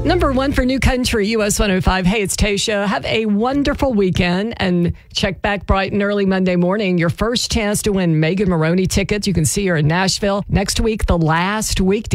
Number one for New Country, US 105. Hey, it's Tasha. Have a wonderful weekend and check back bright and early Monday morning. Your first chance to win Megan Maroney tickets. You can see her in Nashville next week, the last week to